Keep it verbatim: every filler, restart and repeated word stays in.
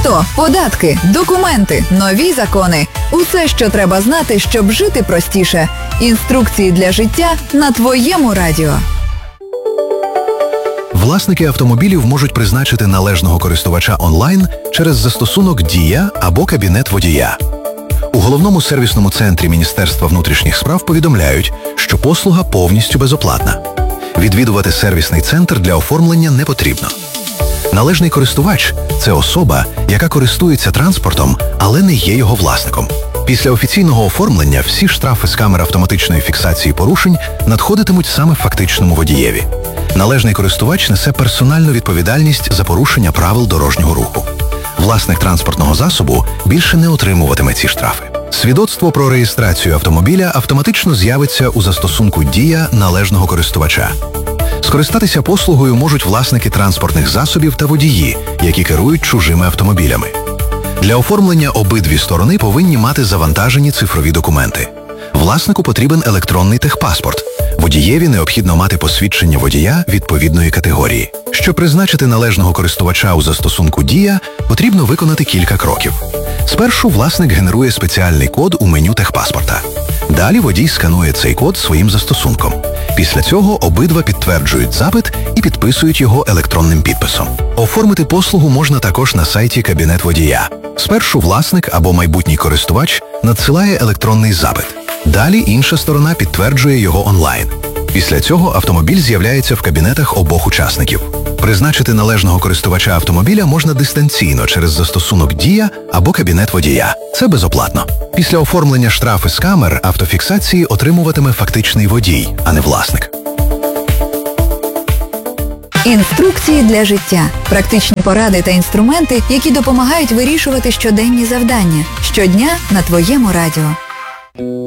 авто, податки, документи, нові закони. Усе, що треба знати, щоб жити простіше. Інструкції для життя на твоєму радіо. Власники автомобілів можуть призначити належного користувача онлайн через застосунок «Дія» або кабінет водія. У головному сервісному центрі Міністерства внутрішніх справ повідомляють, що послуга повністю безоплатна. Відвідувати сервісний центр для оформлення не потрібно. Належний користувач – це особа, яка користується транспортом, але не є його власником. Після офіційного оформлення всі штрафи з камер автоматичної фіксації порушень надходитимуть саме фактичному водієві. Належний користувач несе персональну відповідальність за порушення правил дорожнього руху. Власник транспортного засобу більше не отримуватиме ці штрафи. Свідоцтво про реєстрацію автомобіля автоматично з'явиться у застосунку «Дія» належного користувача. Скористатися послугою можуть власники транспортних засобів та водії, які керують чужими автомобілями. Для оформлення обидві сторони повинні мати завантажені цифрові документи. Власнику потрібен електронний техпаспорт. Водієві необхідно мати посвідчення водія відповідної категорії. Щоб призначити належного користувача у застосунку «Дія», потрібно виконати кілька кроків. Спершу власник генерує спеціальний код у меню техпаспорта. Далі водій сканує цей код своїм застосунком. Після цього обидва підтверджують запит і підписують його електронним підписом. Оформити послугу можна також на сайті «Кабінет водія». Спершу власник або майбутній користувач надсилає електронний запит. Далі інша сторона підтверджує його онлайн. Після цього автомобіль з'являється в кабінетах обох учасників. Призначити належного користувача автомобіля можна дистанційно через застосунок «Дія» або кабінет водія. Це безоплатно. Після оформлення штрафи з камер автофіксації отримуватиме фактичний водій, а не власник. Інструкції для життя. Практичні поради та інструменти, які допомагають вирішувати щоденні завдання. Щодня на твоєму радіо.